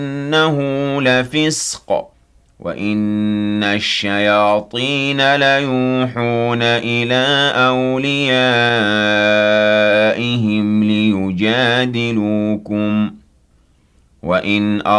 إنه لفسق وإن الشياطين ليوحون إلى أوليائهم ليجادلوكم وإن